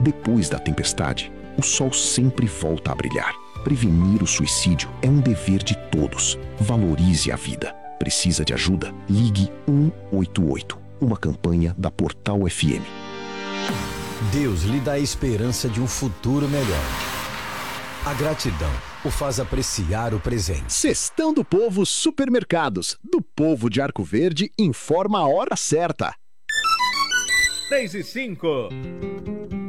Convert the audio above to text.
Depois da tempestade, o sol sempre volta a brilhar. Prevenir o suicídio é um dever de todos. Valorize a vida. Precisa de ajuda? Ligue 188. Uma campanha da Portal FM. Deus lhe dá a esperança de um futuro melhor. A gratidão o faz apreciar o presente. Cestão do Povo Supermercados, do Povo de Arco Verde, informa a hora certa. 6:05.